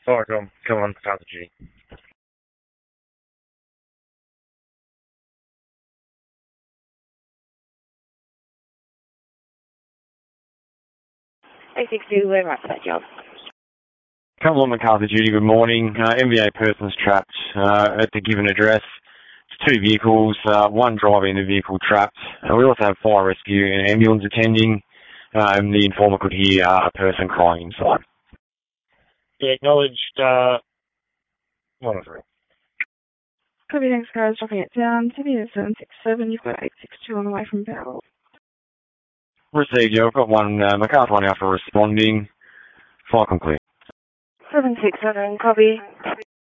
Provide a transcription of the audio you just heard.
Come on, strategy. A62, we're right for that job. Couple on MacArthur duty, good morning. MVA person's trapped at the given address. It's 2 vehicles, one driver in the vehicle trapped. We also have fire rescue and ambulance attending. The informer could hear a person crying inside. Yeah, acknowledged, 103. Copy, thanks guys, dropping it down. TV 767, you've got 862 on the way from Barrel. Received, yeah, I've got one MacArthur 1 Alpha responding. Fire complete. 767, copy.